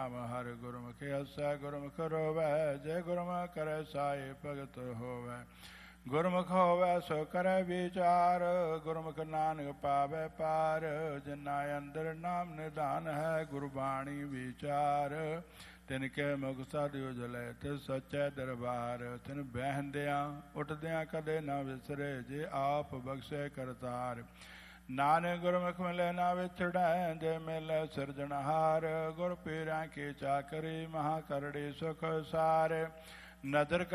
ਨਾਮ ਹਰਿ ਗੁਰਮੁਖਿ ਹਸੈ ਗੁਰਮੁਖ ਰੋਵੈ ਜੇ ਗੁਰਮੁਖ ਕਰੈ ਸਾਈ ਭਗਤ ਹੋਵੈ ਗੁਰਮੁਖ ਹੋਵੈ ਸੋ ਕਰੈ ਵਿਚਾਰ ਗੁਰਮੁਖ ਨਾਨਕ ਪਾਵੈ ਪਾਰ ਜਿਨਾ ਅੰਦਰ ਨਾਮ ਨਿਧਾਨ ਹੈ ਗੁਰਬਾਣੀ ਵਿਚਾਰ ਤਿਨ ਕੇ ਮੁਖ ਸਦ ਉਜਲੇ ਤੇ ਸੱਚੇ ਦਰਬਾਰ ਤਿਨ ਬਹਿੰਦਿਆਂ ਉੱਠਦਿਆਂ ਕਦੇ ਨਾ ਵਿਸਰੇ ਜੇ ਆਪ ਬਖਸ਼ੇ ਕਰਤਾਰ ਨਾਨਕ ਗੁਰਮੁਖ ਮਿਲੇ ਨਾ ਵਿਛੜੈ ਜੇ ਮਿਲੇ ਸਿਰਜਣਹਾਰ ਗੁਰ ਪੀਰਾਂ ਕੀ ਚਾਕਰੀ ਮਹਾ ਕਰੜੀ ਸੁਖ ਸਾਰ ਨਦਰ